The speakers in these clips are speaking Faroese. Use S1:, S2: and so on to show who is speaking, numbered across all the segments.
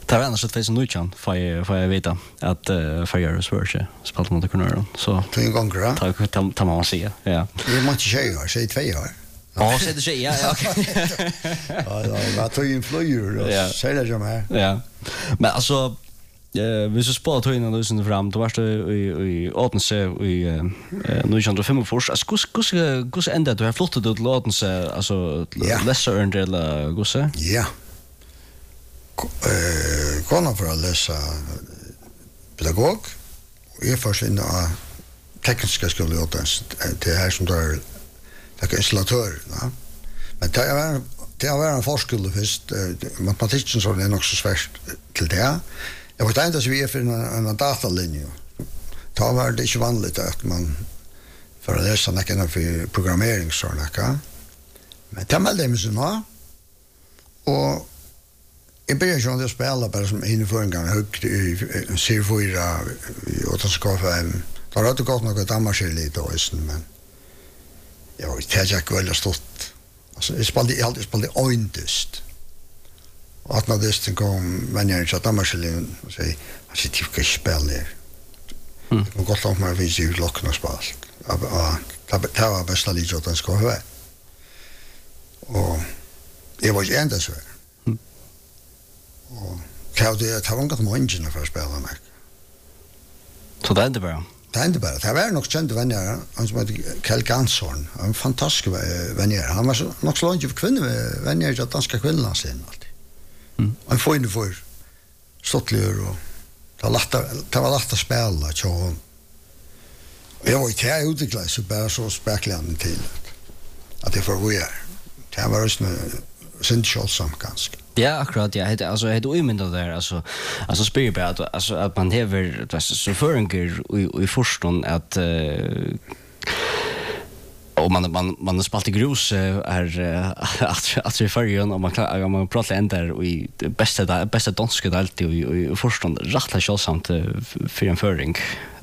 S1: Det var annars ett face nuchan får jag veta att Färjestad Sverige spelar mot Cornell så
S2: två gånger
S1: ta man säga ja
S2: vi måste säga 2 år
S1: ja så det säger ja okej
S2: ja vad tog in flyger säger det ju här
S1: ja men alltså vi så spelar tog in då fram då var det i Odense i 1945 hur ända du har flottat ut Odense alltså lesser earned eller gosse
S2: ja kona för att läsa pedagog och jag försvinner av tekniska skolan det här som där det är installatör va men det var en forskole först matematiken så det är nog så svårt till det jag vet inte så vi är för en datalinje då var det inte vanligt att man för att läsa några för programmering så där men det var det med så och jag började ju att spela bara som införande högt i C4 och så ska för då hade det gått något dammar lite då men jag vet jag väl stått alltså jag spelade ointest och att när det kom men jag inte dammar och säga att det typ spelar och gott om man vill ju lockna spel det var bästa lite att den ska ha och jag var ju ändå så och det var något många för att spela mig.
S1: Så det är inte bara?
S2: Det är inte bara. Det var nog känd vänner, han som heter Kjell Gansson, en fantastisk vänner. Han var nog så långt för kvinnor, vänner att danska kvinnorna sen alltid. Han får inte för stottligor och det var lätt att spela. Så jag var inte här utvecklad så bara så späckligande till att det får vi är. Det var just med sin kjolsam ganska.
S1: Ja, akkurat, ja. Alltså, det är omynda där, alltså spyr bara att man häver, så förenger i förstånd att och man har spalt i grus att vi följer och man pratar ändå i bästa danska alltid i förstånd rätt kjolsamt för en föring.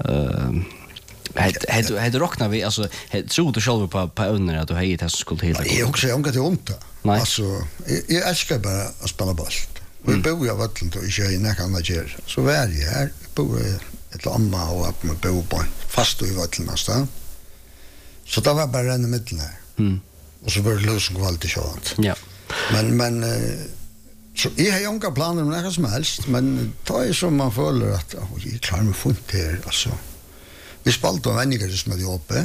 S1: Hade rocknar vi alltså tror du själv på övner att du har hit här skulle hela.
S2: Jag också jag inte ont. Alltså jag älskar bara att spela boll. Vi bor ju vattnet och inte i något annat gör. Så var jag här bor ett amma och att man bor på fast i vattnet nästan. Så det var bara en mitten här. Och så var det lösning av allt i sånt.
S1: Ja.
S2: Men så jag har inga planer om något som helst, men då är som man följer att jag klarar mig funt här alltså. Vi spaltade vännigar som hade uppe.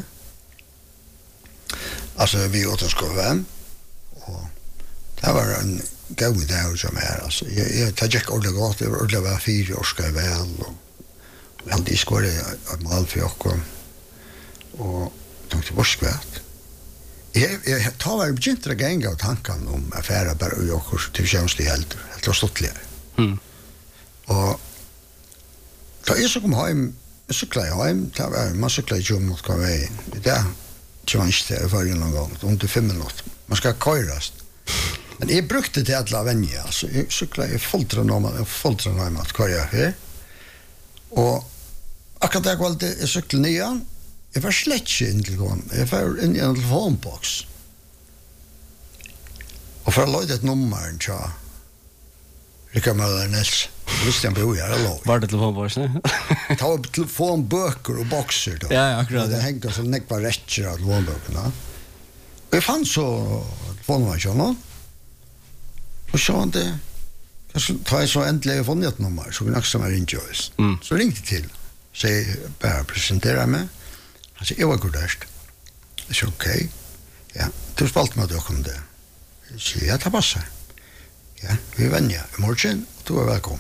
S2: Alltså vi åt en skolan. Och det var en god dag som här. Alltså, jag tar inte ordentligt gott. Det var ordentligt 4 år ska jag väl. Och vi hade skåret ett mål för oss. Och tänkte var skvärt. Jag tar väl begynte att gänga av tanken om affärer bara och jag till känslig helt. Det var stottligare. Och då är så kom hem. Cykla hem, det var man cykla ju mot kväll. Det där chans det var ju någon gång under 5 minuter. Man ska köras. Men jag brukte det alla vänja så jag cykla i foltra normal att köra här. Och akkurat där var det cykla nian. Jag var slett inte till gång. Jag var in i en telefonbox. Och för att löjda ett nummer så Rickard Möller-Nels. Visst jag bor här låg.
S1: Var det telefonbox nu?
S2: Ta upp telefonböcker och boxer då.
S1: Ja, akkurat.
S2: Det hänger så nekva rätter av telefonböckerna. Och jag fann så telefonmaskinen. Och så det kanske tar jag så äntligen från ett nummer så kan jag också ringa oss. Så ringde till. Så jag bara presenterade mig. Han sa, jag var godast. Jag sa, okej. Ja, du spalt med dig om det. Jag sa, ja, det passar. Ja, vi vänjer i morgon och du är välkommen.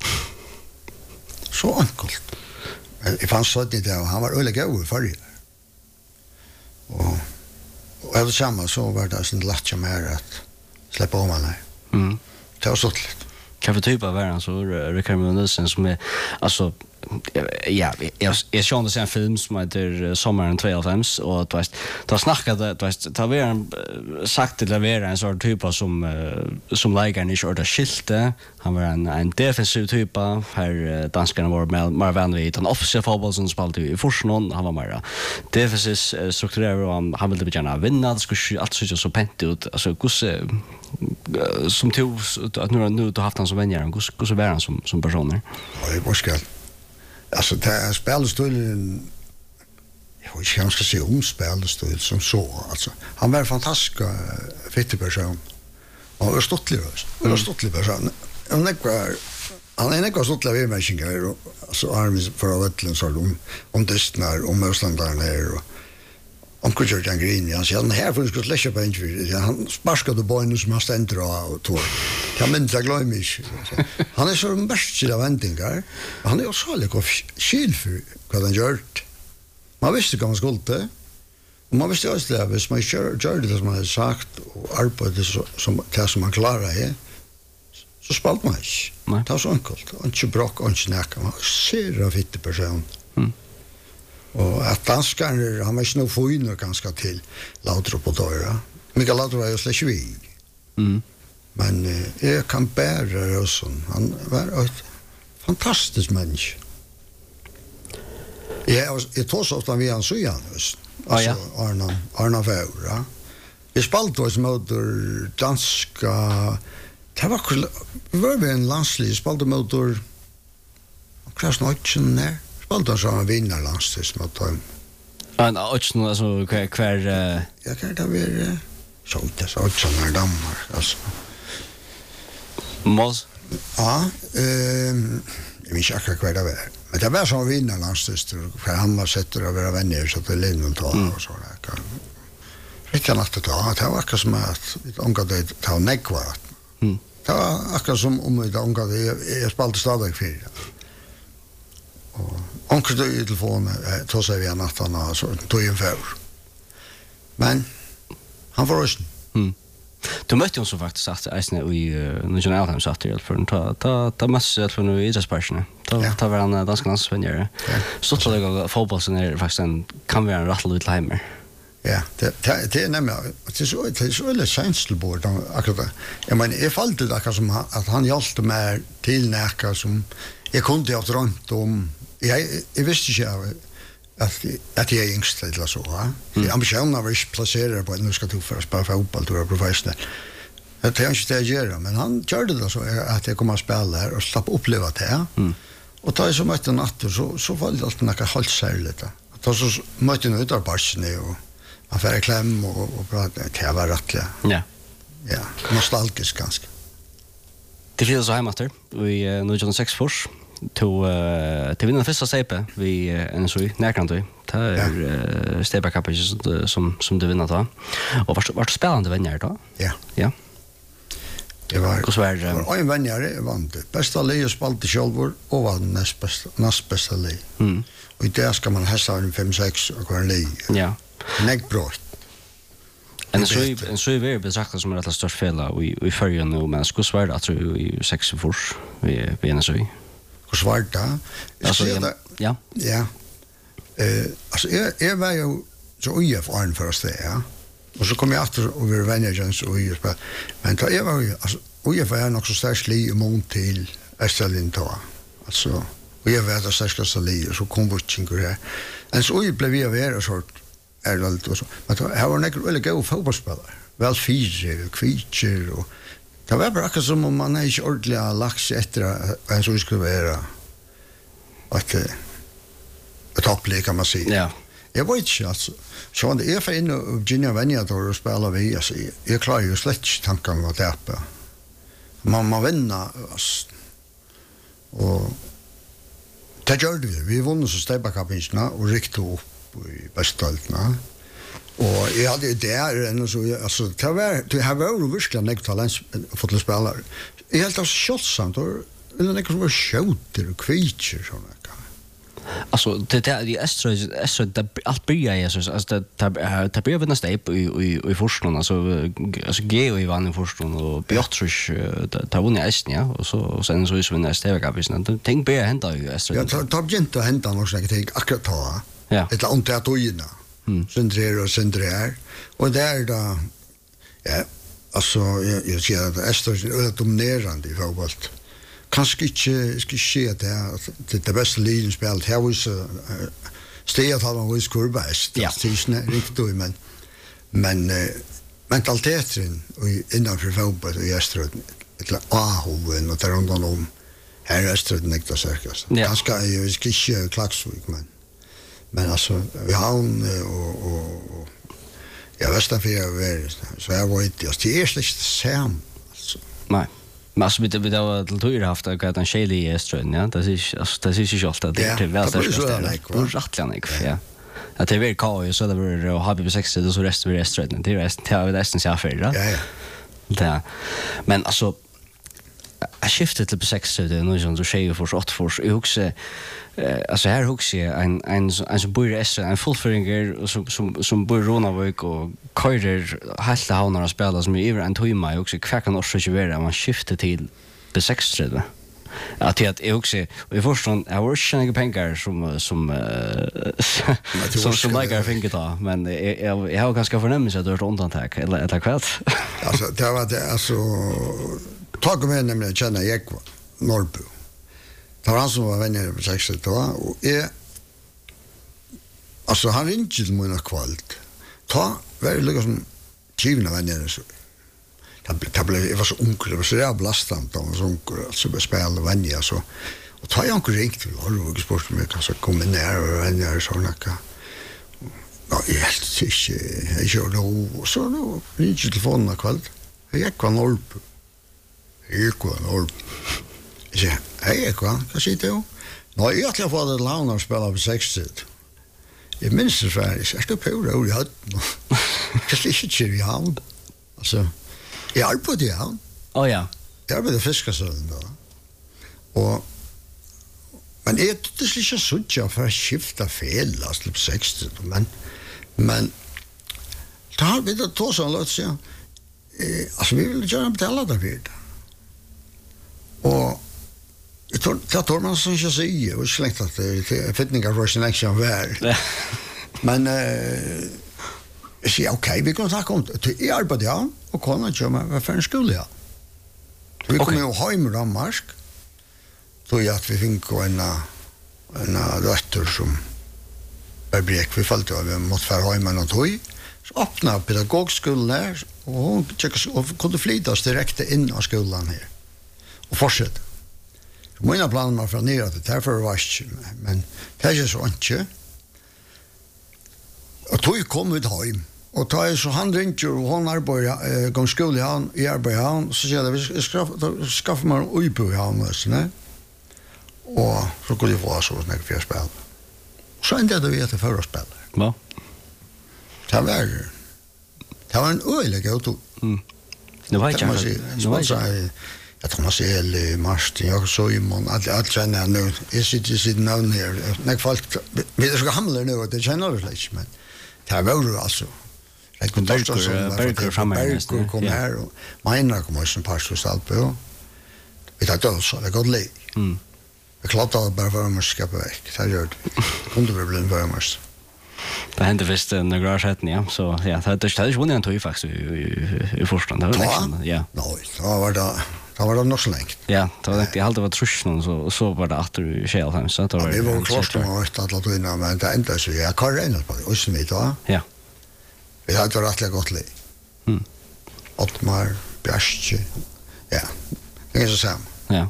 S2: Så enkelt. Jag fann så att han var öliga god i färger. Och efter samma så var det sånt lätt med att släppa om han här. Det var så lätt.
S1: Kan för typ av världen så Rickard Nilsson som är alltså ja, jag såg en film som heter Sommaren 92 och du vet, då snackade du vet, det var sagt till att vara en sån typ som lägger inte ordet skilte. Han var en defensiv typ här danskarna var mer vän vid den offensiva fotboll som spelade i Forsnån. Han var mer defensiv strukturerad och han ville gärna vinna. Det skulle allt se så pent ut. Alltså kusse som tog att nu då haft han som vänner. Kusse var han som personer.
S2: Ja, det var skall. Alltså det är spelstilen. Jag vet inte hur jag ska säga spelstil som så. Alltså han var en fantastisk fittig person. Och stottlig person. Han är inte stottlig vid människor. Alltså armis för att vätlen så om dystnar, om Östlandar ner och om kultur kan grin. Han säger, här får du ska släcka på en för han sparskade barnen som han ständer och tog. Kan man inte glömma mig. Han är så den bästa av vändningar. Han är också lika skil för vad han gjort. Man visste vad man skulle. Och man visste också det, hvis man gör det som man hade sagt och arbetade som det som man klarar är, så spalt man inte. Det var så enkelt. Inte bråk, inte näka. Man ser en fittig person. Och att danskar, han var inte nog fin ganska till Laudrup och Dörra. Mikael Laudrup var ju släck vi. Men jag kan bära Rösson. Han var ett fantastiskt människa. Jag tog så ofta vid hans sujan. Alltså Arna Väura. Jag spalte oss mot danska. Det var vi en landslig. Spalte mot Krasnodjen där. Spalte oss en vinnarlandslig mot dem.
S1: En Odsen, alltså kvar...
S2: Jag kan det vara... Så det så Odsen är dammar, alltså.
S1: Mås?
S2: Ja, jag vet inte kvar det var. Men det var som vinnarlandslig. För han var sett att vara vänner så det led någon tal och så där. Riktigt natt att ta. Det var akkurat som att omgått ta nekvar. Det var akkurat som om det omgått jag spalte stadig för det. Och omkring i telefonen tog sig via natten och så tog en för. Men han får rösten.
S1: Du mötte ju så faktiskt att Eisne i nationalhem satt i för ta massa för nu i idrottsparken. Ta var han danska landsvänner. Så tror jag fotbollen är faktiskt kan vara en rattle ut hemma.
S2: Ja, det är nämligen det är så väldigt känslobord akkurat. Jag menar jag fallte det akkurat som att han hjälpte mig till näka som jag kunde ha drömt om. Jag visste inte att jag är yngst eller så. Ambitionen var inte placerad på att nu ska du för att spela fotboll och vara professionell. Det är inte det jag gör, men han gjorde det så att jag kommer att spela här och slapp uppleva det. Och då jag så mötte natt så var det alltid något halvsärligt. Då så mötte jag ut av barsen och man får kläm och prata. Det var rättliga.
S1: Ja.
S2: Ja, nostalgiskt ganska.
S1: Det finns så hemma där i 1906 fors. Till vinna första sepe vi en så närkant det är Steba Kapis som du vinner då. Och vart spännande vänner då? Ja.
S2: Det var en vänner vann det. Bästa lej och spalte självor och vann näst bästa lej. Och det ska man hästa en 5-6 och en lej. Ja. Näckbrott. En så är
S1: vi betraktar som ett stort fel i förrjun nu, men skulle svärda att i 6 fors vi en så
S2: svarta.
S1: Alltså ja.
S2: Ja. Alltså jag var ju så oerfaren för oss det, ja. Och så kom jag efter och vi var vänner och IF. Men då jag var ju alltså oerfaren också särskilt i mån till Österlinta. Alltså jag var det särskilt och så kom butching och det. En så blev vi över och så är det allt och så. Men då har jag en väldigt god fotbollsspelare. Väl fysisk och kvitcher och det var bara som om man inte ordentligt har lagt sig efter en så skulle vara ett hopplig kan man säga.
S1: Ja.
S2: Jag vet inte alltså. Så det är för in och Virginia Venia då och spelar vi alltså jag klarar ju slätt tanken att täppa. Man vinner alltså. Och det gjorde vi vann så Steba Kapinna och riktigt upp i Västaltna. Och jag hade där en så alltså det har varit verkligen ett talent fotbollsspelare. Jag helt av shotsamt och eller något var skjuter och kvitcher såna.
S1: Alltså det är det allt börjar ju så alltså det börjar nästa steg i forskningen alltså Geo i vann i forskningen och Beatrice det var nästan ja och så sen så är nästa steg av visst tänk börja hända ju Astrid.
S2: Ja tar inte att hända något sånt tänk akkurat ta.
S1: Ja.
S2: Ett ont att ojna. Syndrer och där då ja alltså jag ser att Astrid är dominerande i fotboll. Kanske inte ska ske det bästa ligan spelat här var så steg att han var skurbäst det är riktigt men mentaliteten och innanför fotboll och Astrid ett ahoven och där runt här är Astrid näkta cirkus kanske jag ska inte klaxvik men alltså vi har och jag vet inte så jag var inte det är släkt sam alltså
S1: nej. Men alltså vi har till haft att en Shelly Eströn, ja. Det är ju ofta det till väl där. Det är rättligen ja. Att det är väl kaos så det var Happy 60 och så resten vi Eströn. Det är resten så för
S2: ja.
S1: Ja. Men alltså jag skiftade till 60 det nu som så tjej för 8 för jag också alltså här också en som bor i Eströn en fullföringer som bor i Ronavik och körer hela havnar och spelar som över en timme också kvackan och så vara man skiftar till B60 att det är också och i förstone jag var inte pengar som lägger fingret då men jag har ganska förnämmelse att det är undantag eller kvart
S2: alltså det var det alltså tog med nämligen känna jag Norrbo. Det var han som var vänner på 60 då och alltså han ringde till mig kvalt. Ta var det liksom givna vänner så. Det var så onkel, det var så där blastant och så onkel alltså spela vänner så. Och ta jag onkel ringde till och sport med kanske komma ner och vänner så nacka. Ja, jag gör då så då ringde telefonen kvalt. Jag kan Norrbo. Ja, hej, vad säger du? Nej, jag har fått ett lån att spela på 60. Jag minns det så jag ska på det jag hade. Kanske inte i hamn. Alltså, jag har på det hamn.
S1: Oh ja.
S2: Jag har på det fiskasölden då. Och men det är inte så jag för att skifta fel alltså på 60 men då har vi det då så låt säga. Alltså vi vill gärna betala det vid. Och jag tror man som jag säger och släkt att det är fitningar för sin action väl. Men jag säger okej, vi kan ta kom till arbete ja och kunna köra för en skola ja. Vi kommer ju hem då marsk. Så att vi fick en dotter som brek vi fallt av mot för hem och tog. Så öppna pedagogskolan där och hon kunde flyttas direkt in i skolan här. Och fortsätta. Mina planer var från ner att därför var men det är ju så inte. Och då kom vi hem och tar ju så han ringde och hon arbetar gång skola han i arbetar han så säger vi ska skaffa mig uppe han så nej. Och så kunde det vara så när vi spelade. Så ända då vi att förra spelare.
S1: Va?
S2: Det var en ölig auto.
S1: Det var inte.
S2: Jag tror man ser Martin, jag så i mån att känna nu. Jag sitter någon här. När folk vi är så gamla nu och det känner det lite men det här var ju alltså. Jag kunde också så Berger kom här och mina kommer som pastor stalt på. Vi tar då så det går lite. Jag klarar bara för att ska på väg. Det gör det. Kunde vi bli värmast.
S1: Det hände visst en garage ja så ja det är ju en tog faktiskt i förstånd ja.
S2: Nej, det var nog så länge.
S1: Ja, det var inte alltid var truschen så var det att du själv hem så att
S2: det var klart att låta in men det ända så jag kan räkna på det och så vidare.
S1: Ja.
S2: Vi hade rätt gott liv. Ottmar Bjärstje. Ja. Det är så sam.
S1: Ja.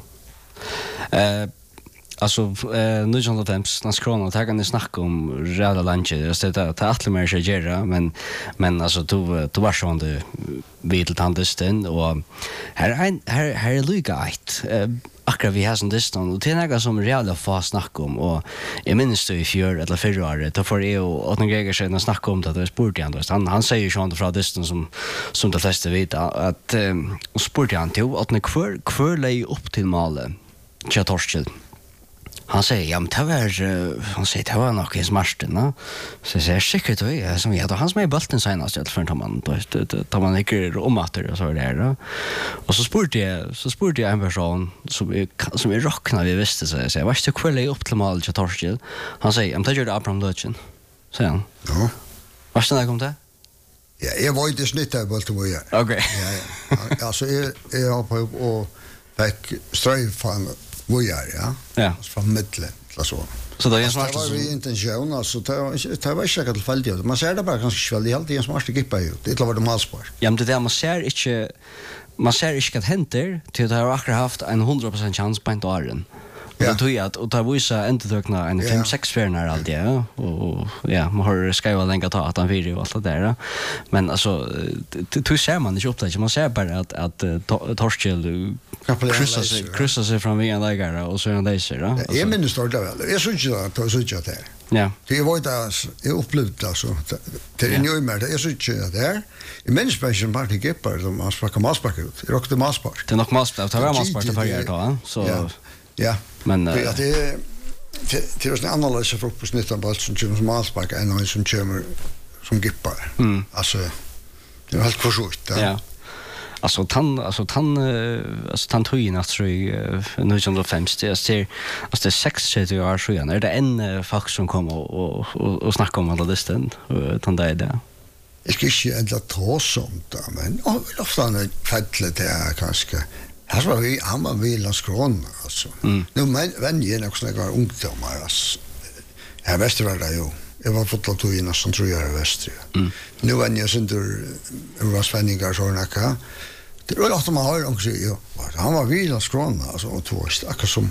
S1: Alltså nu som det temps när skronar och tagar ni snacka om röda luncher det är att mer ska göra men alltså du var så ändå vid tantesten och här är lika ett akkurat vi har sån distan och det är något som reella får snacka om och jag minns det i fjör eller förra året då får jag och någon grejer sedan snacka om det sport igen han säger ju sånt från distan som de flesta vet att sport igen till att när kvar lägger upp till målet Torskild. Han säger, ja men det var nog i smarten. Så jag säger, säkert då, han som är i bulten senast, för att tar man inte omatter och så är det då. Och så spurte jag en person som är rockna vi visste, så jag säger, vad är det kväll är upp till mål till Torskjell? Han säger, men det gör det Abraham Lötjen, säger han.
S2: Ja.
S1: Vad är det kom till?
S2: Ja, jag var inte snitt där bulten var jag.
S1: Okej.
S2: Ja. Alltså jag har på och fick ströj från vojar, ja.
S1: Ja.
S2: Från mitten, så.
S1: Så det är en
S2: smart. Det var vi intention, alltså det var inte att fällt. Man ser det bara ganska väl, det är alltid en smart gippa ju. Det var det malspår.
S1: Ja, men det där man ser inte att händer till att det har akkurat haft en 100% chans på inte åren. Och det tog jag att ta visa inte tökna en 5-6 färnar allt det. Och ja, man har skrivit länge ta att han vill och allt det där. Men alltså det ser man inte upptäckt. Man ser bara att Torskjell kryssar sig fram via lägare och så är han läser då.
S2: Jag minns det väl. Jag såg ju att det.
S1: Ja.
S2: Det var det jag upplevde alltså. Det är ju mer jag såg ju där. I människan party gipper som man ska komma sparka ut. Det rockte masspark.
S1: Det är nog masspark. Det var masspark det förra då. Så
S2: ja.
S1: Men
S2: det är en annan för på snittan på som som masspark en som kommer som gippar. Alltså det är helt försjukt.
S1: Ja. Alltså han tog in att så i 1950 det är 60 år sedan är det en folk som kom och snackade om alla listan och det är det.
S2: Jag ska inte ändra ta sånt men ofta när fället är kanske här var han var väl skrån alltså. Nu men jag också några ungdomar alltså. Här väster där ju. Jag var fått in nästan 3 år väster. Nu var jag sönder var spänningar så näka. Det var ofta man hör också ju. Han var väl skrån alltså och tvåst akkurat som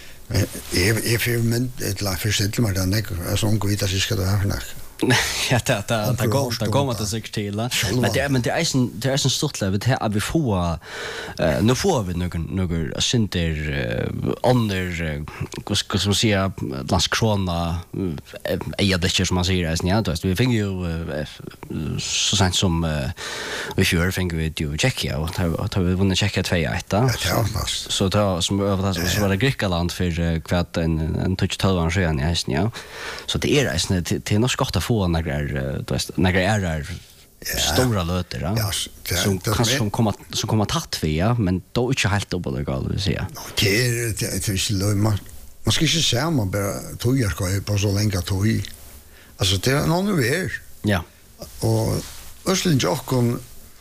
S2: är men ett la försätta man den alltså hon går vidare så ska det här.
S1: Ja, det går man säkert till. Men det är en stort level att vi får nu får vi några synter under vad ska man säga Landskrona är det som man säger ja då vi fick ju så sent som vi för fick vi ju checka och ta vi vunnit checka 2-1 så då som över så var det Grekland för kvart en touch 12 sedan i hästen ja så det är det nog skott att få några stora löter som kommer tatt via men då inte helt dubbelgal vill säga.
S2: Det är man ska inte säga man bara tojar ska på så länge toj. Alltså det är någon över. Ja. Och Östlin Jockon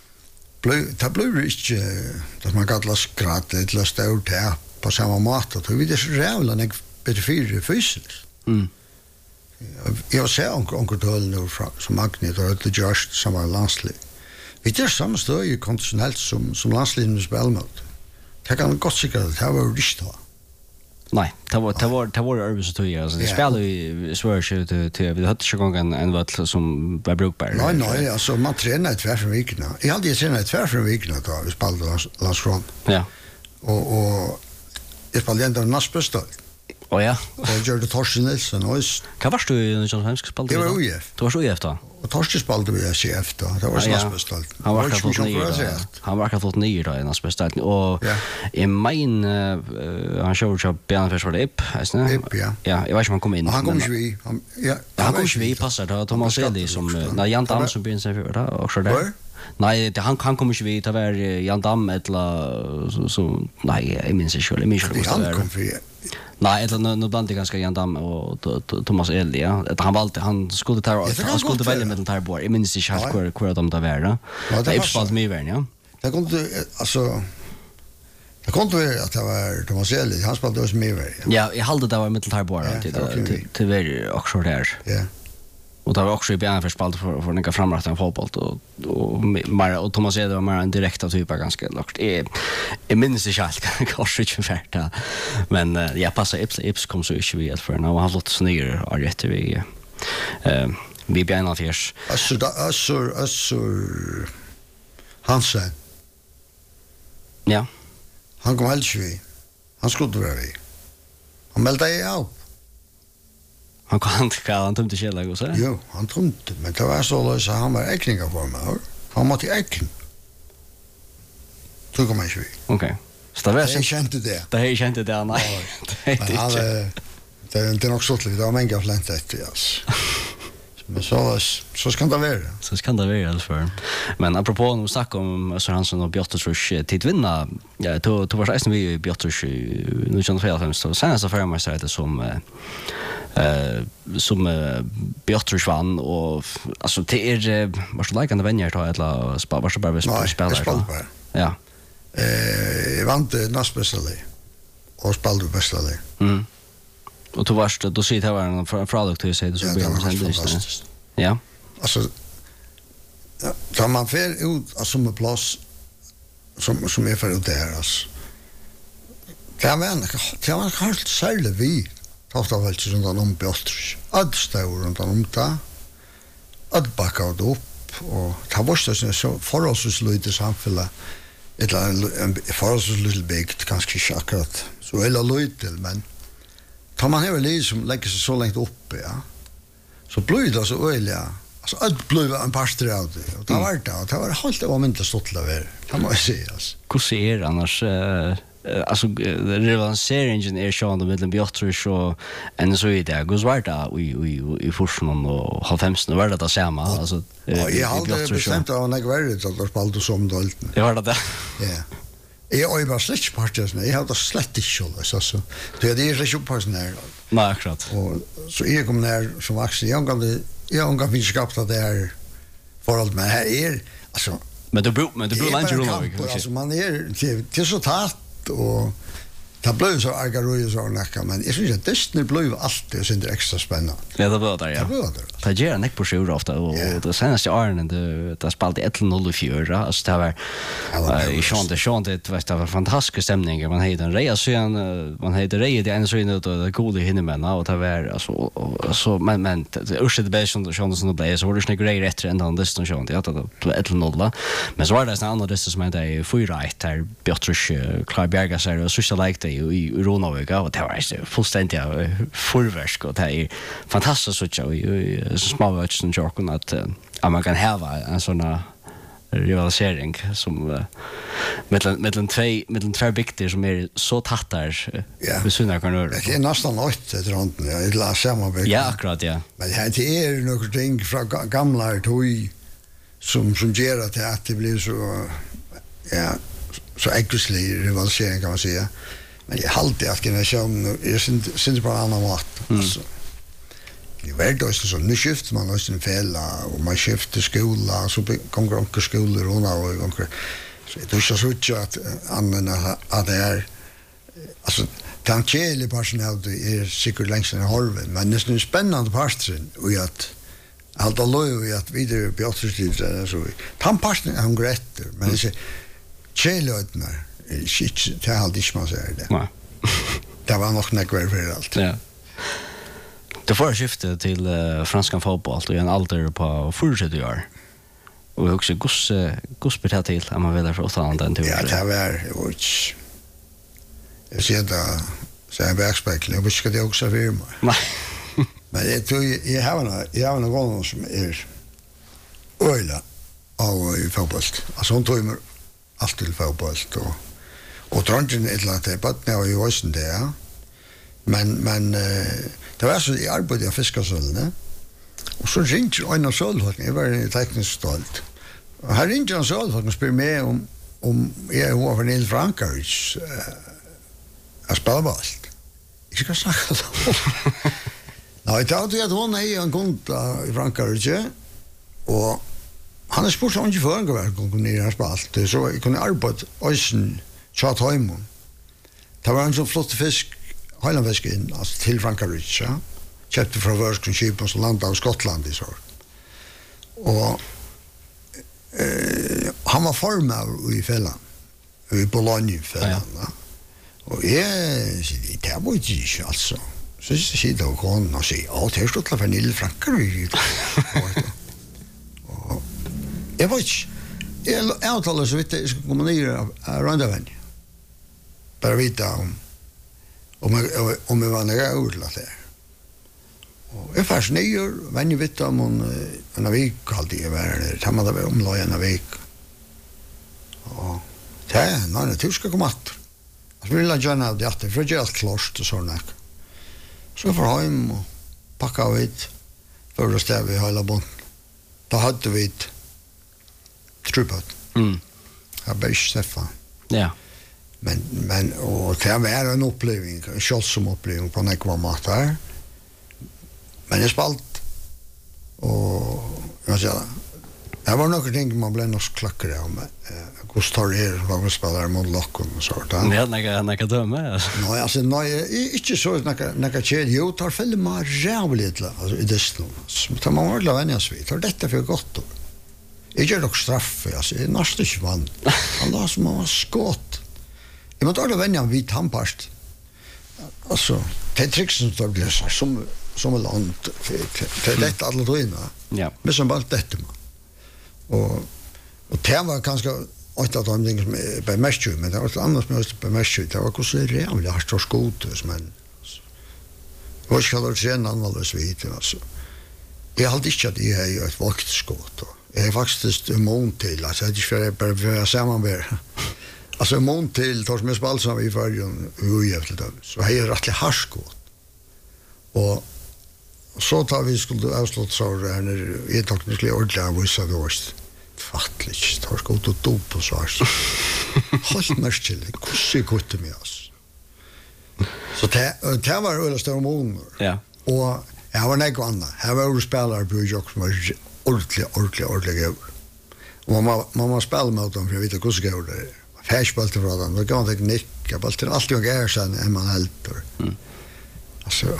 S2: blev inte att man kallar skratt eller stort här på samma mat och vi det så jävla nek bättre för fysiskt. Jag ser onkel Tull nu som Magnet och det just som var landslig. Vi det samma stöd ju konditionellt som landslinjen spelmot. Det kan gott säkert det var riktigt. Nej, det var över så tog alltså det spelar ju svårt till vi hade ju gången en vatt som var brukbar. Nej, alltså man tränar tvär för veckorna. Jag hade ju tränat tvär för veckorna då vi spelade Landskrona. Ja. Och jag spelade ändå nästbästa. Ja. Och gjorde Torsten Nilsson och vad var du i den svenska spelade? Det var UF. Du var UF då. Och Torsten spelade vi CF då. Det var nästbästa. Han var fått nio då i nästbästa och i min han körde upp Björn för det IP, ja. Ja, jag vet inte om han kom in. Han kom ju vi. Han kom ju vi passar då Thomas Eli som när Jan Damm som började sig för det också där. Nej, han kommer inte vid att vara Jan Damm eller så nej, jag minns inte själv. Jag minns inte vad det är. Nej, eller nu bland det ganska Jan Damm och Thomas Eli, ja. Han skulle välja med den här bord. Jag minns inte helt hur de där var. Det är uppspalt mig värn, ja. Det kunde alltså det kunde vara att det var Thomas Eli, han spelade oss med värn. Ja, jag hade det var med den här bord till var också där. Ja. Och det var också i början för spalt för några framrätta en fotboll och Thomas Eder var mer en direkta typ ganska lågt. Jag minns inte allt kanske inte färta. Men jag passar Ips kom så inte vi för när han låt snör och rätt vi början av fjärs. Assur Hansen. Ja. Han kom helt vi. Han skulle vara vi. Han meldde ju av. Han kan inte han tömde källa och så. Jo, han tömde, men det var så han var äckningar för mig. Han måste äckn. Så kommer jag ju. Okej. Så det var så kände det. Det är kände det nej. det är nog så lite, det var många flänt efter, alltså. Men så ska det vara.
S1: Så ska det vara i alla fall. Men apropå nu snacka om Öster Hansson och Björtrush till vinna. Ja, då var det vi i Björtrush nu kan jag säga så senast för mig så det som Björtrush vann och alltså det var så likande vänner ta eller var så bara spela. Ja.
S2: Vann det nästbästa och spelade bästa.
S1: Och då varst då ser det var en produkt du säger så blir det fantastiskt. Ja.
S2: Alltså så man får ut alltså med plats som är för ut där alltså. Det var helt sällan vi tog av allt som de Björtrush. Allt stod runt om det. Allt backade upp och det var så förhållsvis lite samfälla. En förhållsvis lite bigt kanske inte akkurat så eller lite men tar man här lite som lägger sig så långt uppe ja så blir det så öliga alltså allt blir en pastor av det och det var helt omöjligt stått där kan man säga alltså
S1: hur ser annars alltså rivaliseringen är sjön de mellan Björtrush och en så är det går vart i forskningen och har femsten var det samma alltså
S2: jag hade bestämt att jag var det att spalta som dolt
S1: jag hörde det
S2: ja jag var släkt partners jag hade släkt inte så det är ju partner
S1: nej akkurat
S2: och så jag kom ner som vuxen jag kan vi skapta där för allt men här är alltså
S1: men det beror lite runt
S2: alltså man är så tatt och det blev så argaroja så näka men jag syns att Disney blev alltid så inte extra spännande.
S1: Ja, det var där ja. Det gör en på sjur ofta och det senaste åren det spelade 1-0 alltså det var det var fantastisk stämning man hade en reja sen man hade reja det en så in och det goda hinnemän och det var alltså så men det ursäkta bäst som det blev så var det snägg rej rätt ända den distansen det var 1-0 men så var det en annan distans som hade 4 där Björtrush Klar Berga så och så liked i Ronavika och det var fullständigt fullvärsk och det är fantastiskt så i småväxten Jorkon att man kan ha en sån rivalisering som mellan två bygder som är så tattar med sina kanor.
S2: Det är nästan något runt jag la samarbete.
S1: Ja, akkurat ja.
S2: Men det är några ting från gamla toy som gör att det blir så så aggressiv rivalisering kan man säga. Men jag håller att generationen är syns på annan mat alltså. Det är då så nu skiftar man också en fälla och man skiftar skola så kommer onkel skolor och onkel så det är så att använda att det är alltså tankeligt personal det är säkert längst en halv men det är nu spännande parten och att allt allo och att vidare Björtrush så tanparten han grätter men det är chelotnar shit det hade inte man säger det.
S1: Nej.
S2: Det var nog näkvar för allt.
S1: Ja. Det får skifta till franska fotboll och en alder på 40 år. Och också gospel till att man vill för åt den tur.
S2: Ja, det var jag ser det så en backspegel. Jag ska det också för mig.
S1: Nej.
S2: Men det tror jag har en gång som är öla av fotboll. Alltså hon tror allt till fotboll och drönten ett lat det på när jag var sen där. Men det var så i arbetet jag fiskasölne. Och så ringde en av sölfolken, jag var tekniskt stolt. Och här ringde en sölfolken och spyr mig om jag var från Neil Frankarich att spela balt. Jag ska snacka då. Nej, det hade jag att hon är en kund i Frankarich och han har spurt om inte för en gång kom ner och spalt. Så jag kunde arbeta ösen tjat hemon. Det var en så flott fisk Heilandfisk in alltså till Frankarich, ja. Köpte från Vörskonskypen som landade av Skottland i så. Och han var formad i fällan. I Bologna-fällan. Ja. Och det var inte alltså. Så sitter och hon och säger, ja, det är stått för Nille Frankarich. Och jag var inte, jag avtalar så vitt jag ska komma ner av Randavän. Bara vita om jag var nära ordlat där. Och jag färs nyer, vän jag vet om en vik alltid jag var där. Det hade varit omlag en vik. Och det är, nej, det ska komma att. Jag vill gärna av det, för det är allt klart och sådana. Så får hem och packa vid för att stäva i hela båten. Då hade vi ett truppat. Jag bara Stefan.
S1: Ja.
S2: Men och det var en upplevelse, en känslosam upplevelse på några matar. Men jag spalt och jag sa det var några ting man blev nog klackare om Gustav vad spelar mot Lockon och så där.
S1: Men jag kan döma.
S2: Nej, alltså inte så några tjej ju tar fälla mer jävligt alltså i det stund. Så tar man väl vänja sig. Tar detta för gott då. Jag gör dock straff alltså det nästan inte vann. Allah som var skott. Jag måste alla vänja vid tampast. Alltså det tricksen står det som land till detta alla då inne.
S1: Ja.
S2: Men som bara detta man. Och det var ganska åt att de ting som på Meschu men det var annars mest på Meschu det var så jävla hardt skot men vad ska det sen användas vid alltså jag hade inte att det är ett vaktskott jag är faktiskt emot till alltså det är bara samman med alltså emot till tar som spalt som vi förrjun hur jävligt då så här är rättligt hardt skott och så tar vi skulle avsluta så när jag tog mig skulle ordla och så då fattligt tar skott och dop och så här håll mest till hur ser gott med oss så det var öle stora månader
S1: ja
S2: och jag var näg vann här var spelare på jag som var ordentligt och mamma spelade med dem för jag vet hur det går det färsboll till varandra det går teknik jag bollen alltid och är sen en man helt alltså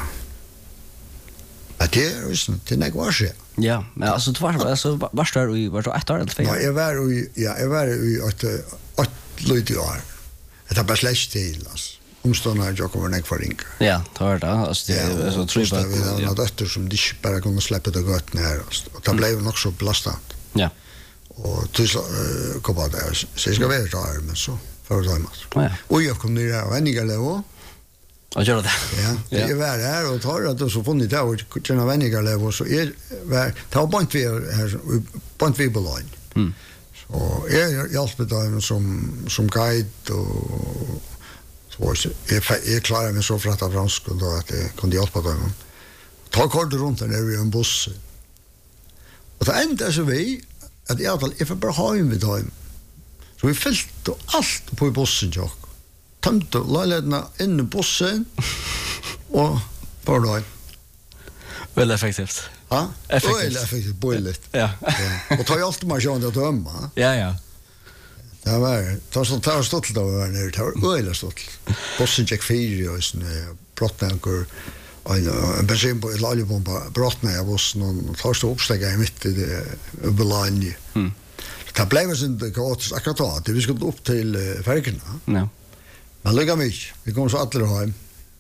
S2: det är ju det näg var så
S1: ja men alltså det var alltså var det vi var så ett år eller två.
S2: Ja, jag var i ett lite år. Det har bara släckt till alltså. Omståndare jag kommer näck för ringa.
S1: Ja, det var det. Alltså det är så tror jag
S2: vi har något efter som de bara kunde släppa det gott ner och det blev nog så belastat.
S1: Ja.
S2: Och till kom på det så ska vi ta men så för det mat.
S1: Ja.
S2: Och jag kom ner och vänniga levo.
S1: Och gör det.
S2: Ja, det var här och tar att så funnit det och kunna vänniga levo så är ta point vi här point vi belong. Så jag hjälpte dem som guide och så jag klarar mig så för att fransk och då att jag kunde hjälpa dem. Ta kort runt där i en buss. Och det enda så vi att jag får bara ha in vid dem. Så vi fyllte allt på bussen jag. Tömte lägenheterna in i bussen och bara då.
S1: Väl effektivt.
S2: Ja,
S1: effektivt.
S2: Effektivt, bullet.
S1: Ja.
S2: Och tar ju alltid man sjön att döma.
S1: Ja.
S2: Det var stolt då var ner det var öle stolt. Bussen gick fyra och sån brottnankor en bensin på ett oljebomba brottna jag bussen och första uppsteg i mitt i det Bologna. Det blev så inte gott akkurat det vi skulle upp till färgerna.
S1: Ja.
S2: Men lycka mig. Vi kommer så alla hem.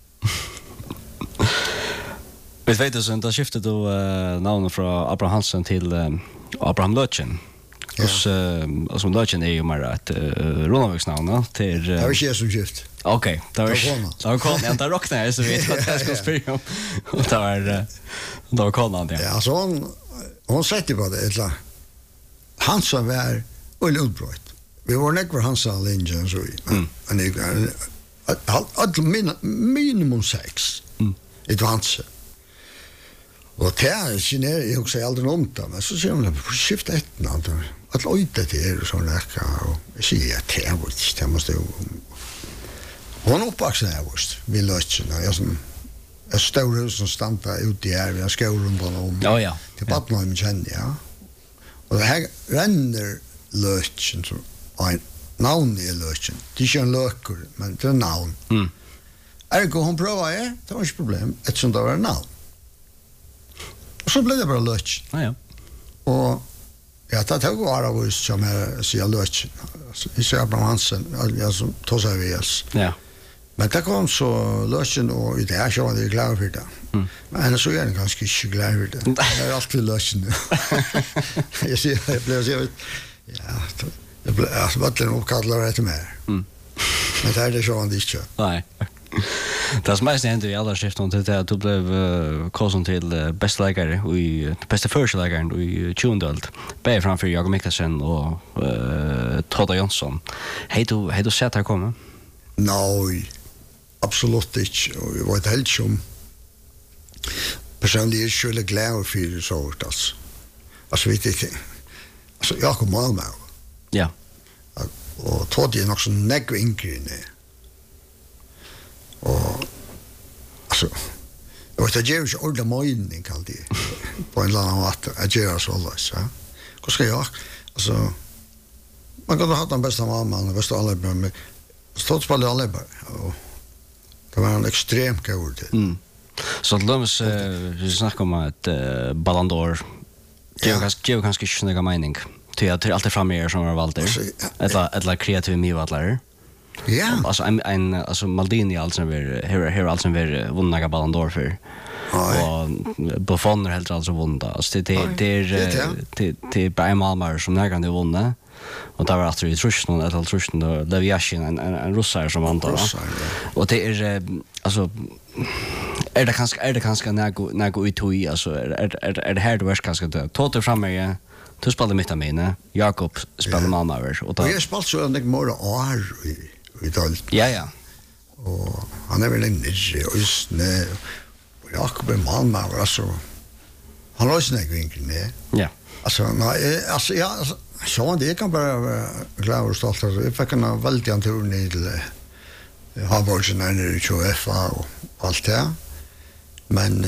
S1: Vi vet ju så inte skiftet då namnet från Abraham Hansen till Abraham Lötchen. Och alltså Lötchen är ju mer ett Ronaviksnamn till
S2: Det var inte som skift.
S1: Okej, det var kon. Jag tar rockna så vet vad jag ska spela om. Och det var konan det.
S2: Ja, så hon sätter på det ett Hansen var utbrott. Vi var nekvar Hansen Lindjen så men det minimum 6. Det var Hansen. Och det är gener jag också aldrig om det men så ser man på skifta ett namn att lojta det är så näka och säga att det måste hon uppvuxen här först vi löste jag som ett stort hus som stanta ute i här vi har skolan på om
S1: ja
S2: det på någon kände ja och det här ränner lösten så en namn i lösten det är en löker men det är namn ergo hon prövar det var inte problem eftersom det var namn. Och så blev det bara lötch.
S1: Ja.
S2: Och jag tar tag och ara som är så lötch. I ser Abraham Hansen alltså tosa vi oss. Ja. Men det kom så lötchen och det är så det glad för det. Men så är det ganska inte glad för det. Det är alltid lötchen. Jag ser jag blev så ja, det blev alltså vad det nog kallar det mer. Men det är det så han inte.
S1: Nej. Det som mest hände i alla skiften till att du blev kosen till bästa läkare och bästa försäljaren i Tjundöld. Bär framför Jakob Mikkelsen och Todd Jonsson. Hej du sett här komma?
S2: Nej, absolut inte. Och vi var ett helt som personligen är jag glad för det så alltså vet inte. Alltså jag kommer mal med.
S1: Ja.
S2: Och tog det nog så negg inkring. Och alltså och det ger ju all the morning kan det på en annan mat att göra så alltså. Hur ska jag alltså man kan ha den bästa mamman och bästa alla men stått på alla och det var en extremt god.
S1: Så Lums vi snackar om att Ballon d'Or ger ganska snäga mening till att allt är framme som har valt det. Ett kreativ mivallare.
S2: Ja.
S1: Alltså en alltså Maldini alltså här alltså vunnit Ballon d'Or för. Och Buffon helt alltså vunnit. Alltså det är bara Malmar som nägande vunnit. Och där var att det trust någon att trust då Leviashin en russare som vann då. Och det är alltså är det kanske något utoi alltså är det här det värst kanske det tog framme ja. Du spelade mitt av mina Jakob spelade mamma över och då
S2: jag spelade så en mer år i tal.
S1: Ja.
S2: Och han är väl en just nej. Jakob är mamma alltså. Han har ju vinkeln nej.
S1: Ja.
S2: Alltså nej alltså ja så det kan bara glad och stolt alltså jag fick en väldigt tur ner till Hamburgen när det ju FA och allt det. Men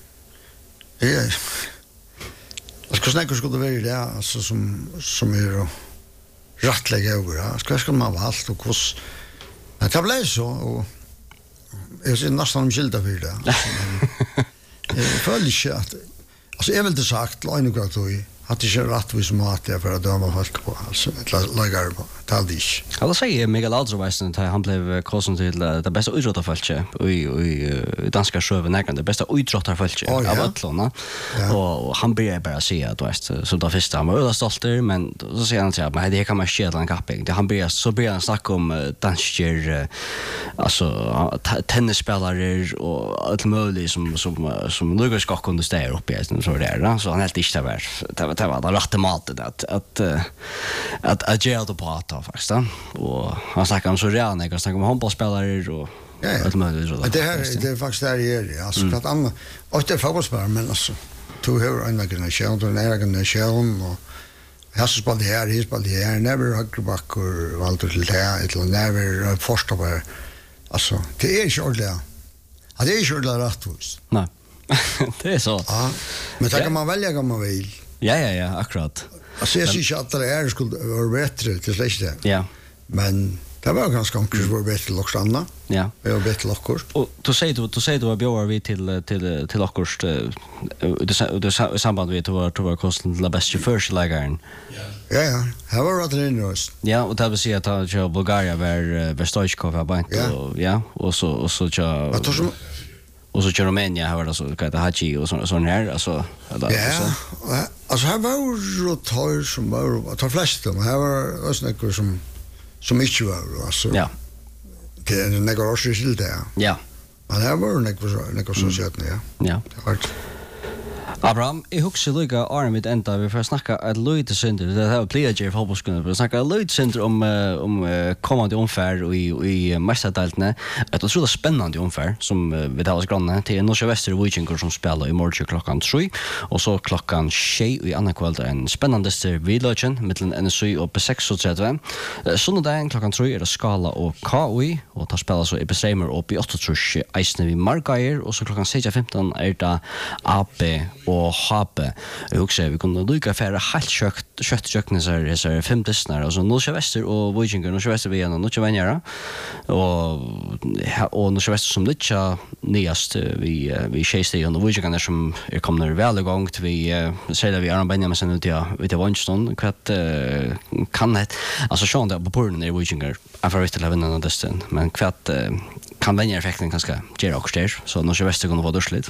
S2: jag ska snacka skulle vara det alltså som är rättliga över. Ska man vara allt och hos det blev så och jag ser nästan skilda för det. Jag följer inte att alltså jag vill det sagt Leinegard då att inte rättvis mat där för att döma folk på alltså lägger på taldish.
S1: Alltså säger Miguel Alderweisen att han blev kosen till det bästa idrottarfältet i danska sjöven det bästa idrottarfältet av Atlona. Och han börjar bara säga att vet så då första han var stolt men så säger han till att det kan man skälla en kapping. Han börjar snacka om dansker alltså tennisspelare och allt möjligt som Lukas ska kunna stå upp i så där så han helt inte det var rätt matet att göra det på att faktiskt och han snackar om så redan jag snackar om handbollsspelare och allt möjligt så
S2: det är faktiskt där är alltså att andra och det fotbollsspelare men alltså två hur en generation och en generation och jag så spelade här never Huckleback och Walter till det eller never första var alltså det är ju ordentligt att det är ju ordentligt rättvist
S1: nej det är så
S2: ja men det kan man välja om man vill.
S1: Ja, akkurat.
S2: Alltså jag ser att det skulle vara bättre till släkte.
S1: Ja. Men
S2: det var ganska konkret var bättre också andra.
S1: Ja.
S2: Det var bättre lockor.
S1: Och du säger du var bjöd vi till lockors det samband vi tog var kosten till bästa förslagen.
S2: Ja. Här var det inröst.
S1: Ja, och det vill säga att Bulgarien var Stoichkov var och ja, och så och så kör Rumänien här var så kallat Hachi och sån här alltså
S2: ja alltså här var rotar som var tar flest men här var också något som inte var alltså
S1: ja
S2: det är en negociation till det
S1: ja
S2: men här var något så sett ja
S1: Abraham, jag husker lika Arne mitt enda vi får snacka ett lite synder det här player Jeff Hoboskunde vi snacka lite synder om kommande omfär i mästardaltne ett otroligt spännande omfär som vi talar granne till Norska Väster Vikingur som spelar i morgon klockan 3 och så klockan 6 i andra kväll en spännande vidlöchen mellan NSU och P6 söndagen klockan 3 är det Skala och KUI och tar spelar så i Bestremer och i 8 Eisne vid Margaier och så klockan 6:15 är det AP och Hape. Jag också vi kunde lycka för helt kött köknar 5 distnar alltså Norska Väster och Vikingur Norska Väster vi igen och Norska Vänjara och Norska Väster som lite nyast vi chase och Vikingur som kommer väl igång till vi säger vi Aron Benjamin sen ut vid Vanston kvart kan det alltså sjön där på porten i Vikingur för att vinna den distan men kvart kan Vänjara effekten ganska ger också där så Norska Väster kommer vara dåligt.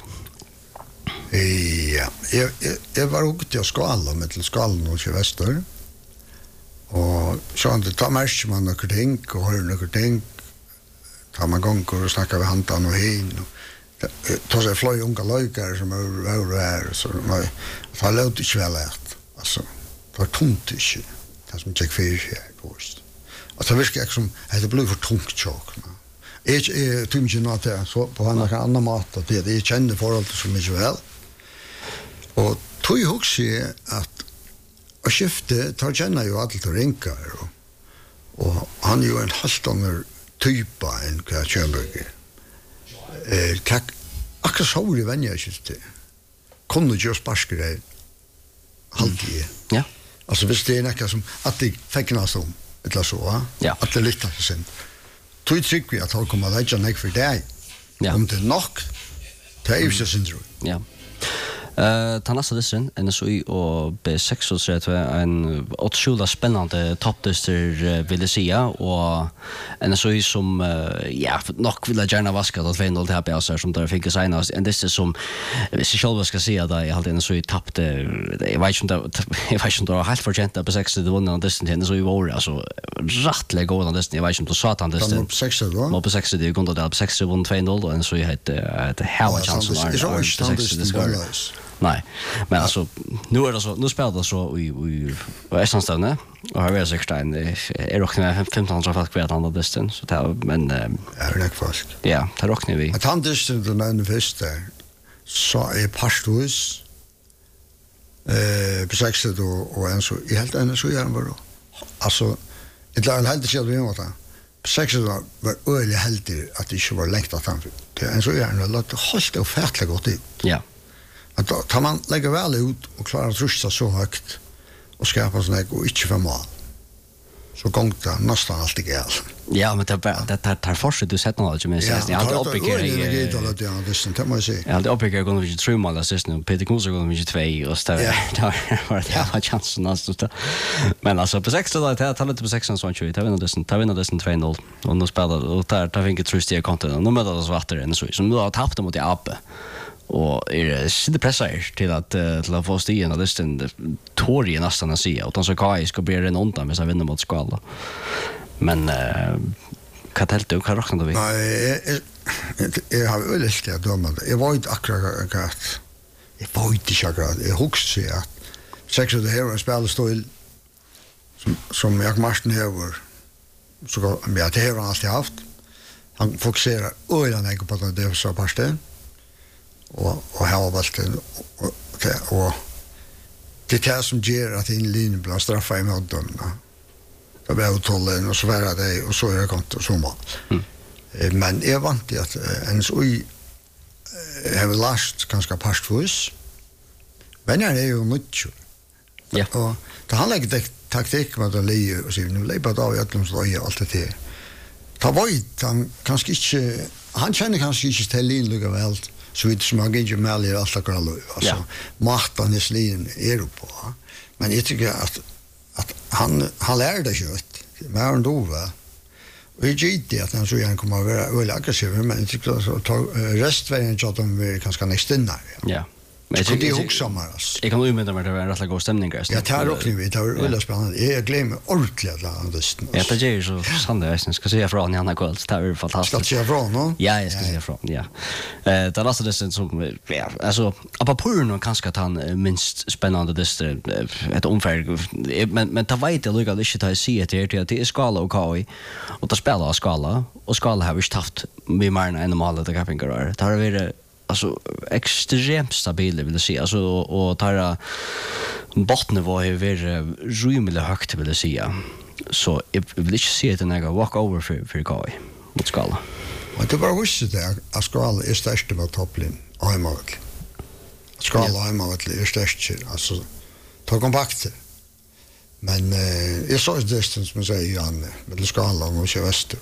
S2: Ja, jag var ute till Skala med till Skala och Väster. Och så han tar mest man några ting och hör några ting. Tar man gång och snackar med hantan och hin. Tar sig flöj unga lökar som är här så nej. Så låter det väl lätt. Alltså, det var tungt inte. Det som jag fick här på oss. Och så visste jag som det blev för tungt chock. Jag tycker inte att det så på en annan mat att det kände förhållet så mycket väl. Og tog husker jeg at å skifte, tar kjenner jo alt til Rinkar, og han er jo en halvt annen type enn hva Kjønberger. Akkurat så er det venner jeg ikke til. Kunne ikke sparske det halvtid.
S1: Ja.
S2: Altså hvis det er noe som at de fekkene som, eller så,
S1: ja.
S2: At det er litt av sin. Tog trygg vi at han kommer å legge noe for deg.
S1: Ja.
S2: Om det er nok, det er ikke sin tro.
S1: Ja. Ta nästa dissen NSOI och B6 så tror jag en otroligt spännande toppdister vill jag säga och NSOI som ja nog vill jag gärna vaska att 2-0 till HPS som där fick senast en dister som vi själva ska säga där jag hade NSOI tappade jag vet inte då helt förtjänt på 6 det vann dissen till NSOI var alltså rättligt god den dissen jag vet inte då satan dissen
S2: på 6 då
S1: på 6 det kunde där på 6 vann 2-0 och NSOI hade hela chansen där Nej, men alltså nu är det så nu spelar det så i Estlandstone och har vi Sekstein är rockar med 1500 folk vet andra disten så det men
S2: är det fast.
S1: Ja, det rockar vi.
S2: Att han disten den första så är pastus på 6 och en så i helt en så gör han då. Alltså det lär helt sig vi mot. På 6 var öle helt att det inte var längt att han. Det en så gör han låt helt och färdigt gott ut.
S1: Ja.
S2: Att då tar man lägger väl ut och klarar att rusta så högt och skapa sån här och inte för mal. Så gångt det nästan allt det gäll.
S1: Ja, men det tar fortsätt du sett något men jag hade uppbygger
S2: det måste jag säga.
S1: Jag hade uppbygger går vi 3 mål assist nu Peter Kunze går vi 2 och så där var det har chansen alltså. Men alltså på 6 då tar lite på 6 så han kör vi tar vinner dessen 2-0 och nu spelar och där fick jag trust i kontot och nu möter det svarta än så som nu har tappat mot Ape. Och är sitter pressar till att få stigen och listan Tori nästan att se utan så Kai ska bli en onta med så vinner mot Skala. Men vad helt du kan räkna då vi?
S2: Nej, jag har väl lite att döma. Jag var inte akkurat. Jag var inte akkurat. Jag huxar sig att sex av det här spelar stil som jag Martin här så jag det har alltid haft. Han fokuserar öarna på det så på ställen. Och här var valten och det är som ger att in linjen blir straffa i modden. Det var utållen och så var det och så är det kont och så mal. Men jag vant det att ens oj har last ganska pastfus. Men jag är ju mycket.
S1: Ja.
S2: Och det handlar inte taktik med att lägga och så nu lägga på av att så är allt det. Ta vart han kanske inte han känner kanske inte till linjen lika väl. Så vidt som han ikke melder alt akkurat lov. Altså, makten i slien er på. Men jeg tykker at han lærer det kjøtt. Men han dove. Og jeg gitt det at han så gjerne kommer å være veldig aggressiv, men jeg tykker at restveien kjøtt om vi kanskje nekst inn her.
S1: Ja.
S2: Men det är också mer alltså.
S1: Jag kan umynda mig det var en rätt god stämning där.
S2: Ja, det rockar vi. Det var väldigt spännande. Jag glömmer ordentligt att lyssna.
S1: Ja, det är så sant jag ska säga från Janne Kväll. Det är fantastiskt.
S2: Ska säga från, no?
S1: Ja, jag ska säga från. Ja. Det är alltså det som ja, alltså apropå nu kanske att han minst spännande det ett omfär men ta vet jag lugga lite att se det är Skala och KI och det spelar Skala och Skala har vi haft med mer än normalt det kan göra. Det har vi alltså extremt stabil vill jag säga alltså och tar bottennivå är rymligt högt vill jag säga så jag vill inte se det när walk over för Kai mot Skala.
S2: Och det var visst det att Skala är störst på toppen hemmaväl. Skala hemmaväl är störst alltså ta kompakt. Men jag såg distans som säger Janne med Skala och Väster.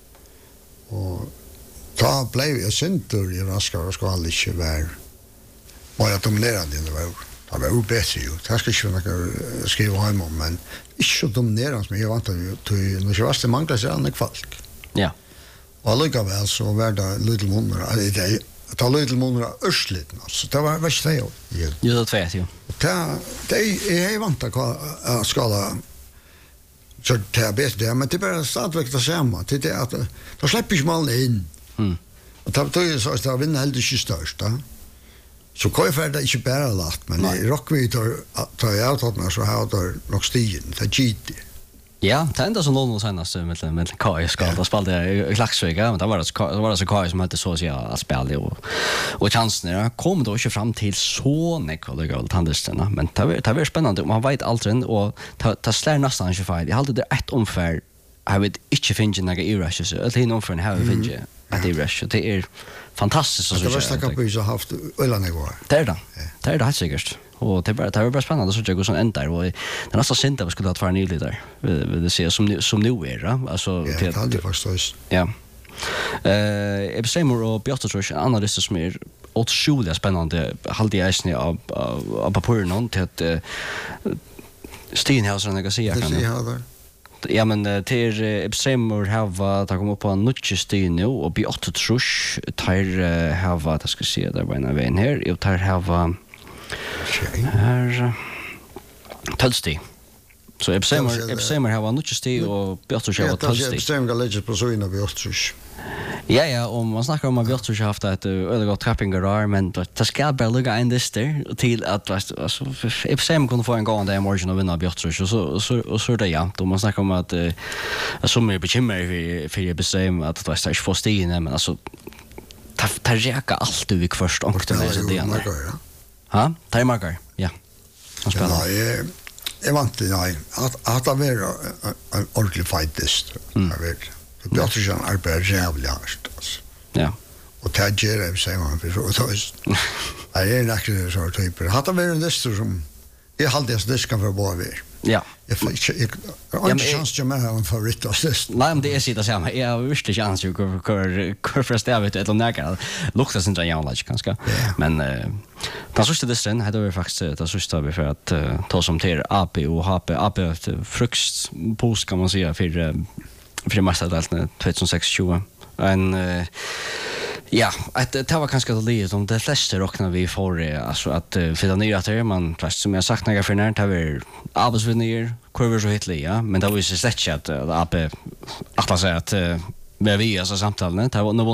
S2: Och ta blev jag syntur i raskar och Skala inte var bara dominerande det var bättre ju. Det ska inte vara skriva hem om men inte så dominerande som jag vant till när jag var det manglar sig andra folk. Ja. Och alltså väl så var det Little Moon det ta Little Moon östligt så det var vad säger jag?
S1: Jo det vet jag.
S2: Det är vant att Skala så det är bättre men det bara stadväck det samma det är att då släpper ju mal in. Och då är så att vinna helt inte störst då. Så kan jag färda inte bara lagt men i rockvid tar jag ut att så har det nog stigen det GT.
S1: Ja, det enda som någon senast med KI skal da spalte jeg i Klaksvik, men det var det KI som hade så å si att spela och chansen kom då inte fram till så nekvalega tandlisterna, men det var spännande, man vet aldrig och det slår nästan inte fel. Jag hade det ett omfär jag vet inte finna några irrashes, eller hin omfär har vi finna att irrash, det är fantastiskt så.
S2: Det var snacka på så haft öllan igår.
S1: Det är det helt säkert. Och det var bara spännande så jag går sån ändar och det är nästan synd att vi skulle ha tvär nyligt där. Det ser som nu är alltså
S2: det hade faktiskt.
S1: Ja. Ebseimer och Björtrush andra listor som är otroligt spännande halde jag snä av papperen till att Stenhausen jag säga kan. Ja men till Ebseimer har tagit upp på en nutch sten nu och Björtrush tar har det ska se där på en väg här och tar har här Tölsti. Så Ebseimer har nutch sten och Björtrush har Tölsti.
S2: Ebseimer går lägga på så in av Björtrush.
S1: Ja, och man snackar om att vi också har haft ett övergått trappingar men det ska bara ligga en lister till att alltså Ebseimer kunde få en gång där i morgon och vinna Björtrush och så det ja. Då man snackar om att som är bekymmer för Ebseimer att det inte får stiga men alltså ta räcka allt du gick först och det är det igen. Ja, ta marker. Ja. Han spelar.
S2: Ja, jag vant nej att det var en ordentlig fightist. Jag vet. Det är också en arbete jävligt alltså.
S1: Ja.
S2: Och det ger det sig man för så är det nästan så typer. Hade det varit en lister som jag hade det ska för bara vi.
S1: Ja.
S2: Jag har inte chans att med en favorit assist.
S1: Nej, men det är sitta samma. Jag visste chans ju hur först jag vet eller näka. Luktar sin jävla kanske. Men den sista listan hade vi faktiskt det sista vi för att ta som till AP och HP frukt post kan man säga för mästardelen 2026. En ja, det var kanske det lite om det flesta rocknar vi får alltså att fylla nya till man fast som jag sagt några för när det var arbetsvinner kurvor så hitligt ja, men det var ju så slätt att AP att säga att med vi alltså samtalen det var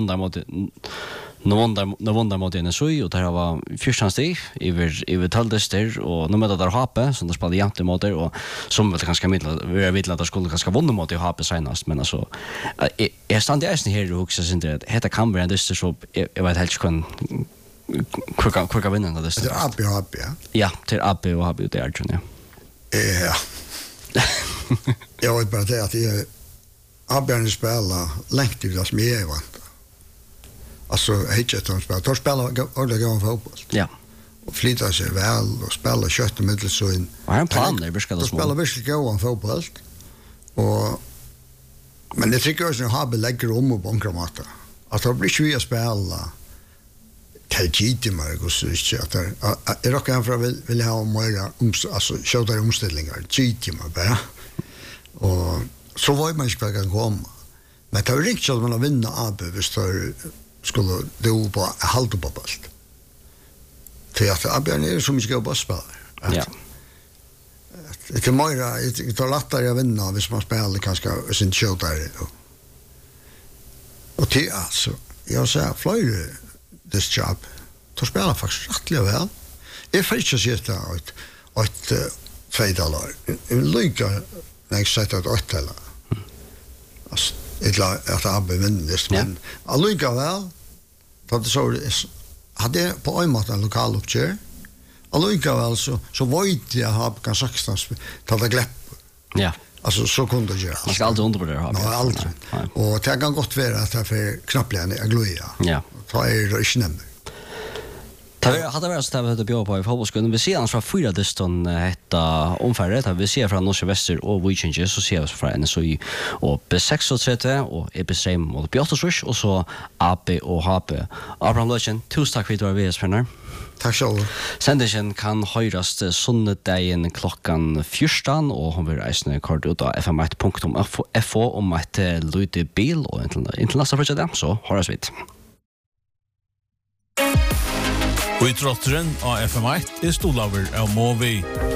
S1: någon mot en så och det var första steg över talldister och nummer där HP som det spelade jämte mot det och som väl ganska vi vet att det skulle ganska vunna mot HP senast men alltså jag stand jag är här och också syns det heter kan vara det så jag vet helt kan kvicka vinna det
S2: är AP
S1: ja till AP och HP det är ju
S2: ja jag vet bara det att jag AP spelar längt ut som jag var. Alltså hitchet de spelar ordentligt fotboll.
S1: Ja.
S2: Och flyttar sig väl och spelar kött och medel så in.
S1: Vad är en plan där vi ska då
S2: spela verkligen fotboll. Och men det tycker jag att ha belägger om och bankramatta. Att det blir ju att spela tajiti Marcus så att är dock en för vill ha mer alltså showda omställningar. Tajiti bara. Och så var man ska komma. Men det är riktigt så att man vinner AB hvis det skulle det på halta på bult. Till att Abjörn är så mycket bossspelare.
S1: Ja.
S2: Det är mer det tar lättare att vinna hvis man spelar kanske sin show där. Och till alltså jag säger flyger this job. Då spelar faktiskt rättligt väl. Jag får inte sitta ett $2. Lika när jag sätter ett $8. Alltså att Abbe vinner men allika väl för det så hade på en måte en lokal uppkör allika väl så vet jag har kan sagt ta det gläpp
S1: ja
S2: alltså så kunde jag
S1: man ska alltid under på det här
S2: nej aldrig och det kan gott vara att det för knappligen är gloja
S1: ja
S2: så är det inte nämnt.
S1: Det hade varit så att det bjöd på i fotbollsskolan. Vi ser annars från 4 distan hetta omfärdet. Vi ser från Norske Väster och Vikinge så ser vi från NSOI och B36 och Ebseimer mot Björtrush och så AP och HP. Abraham Löchen, tusen tack för att du var med oss för
S2: Tack så mycket.
S1: Sändningen kan höras söndagen klockan 14 och hon vill resa kort ut av fm1.fo om ett lite bil och inte nästa för det så hörs vi.
S3: Og i trotteren av FM1 er Stolaver av Movi.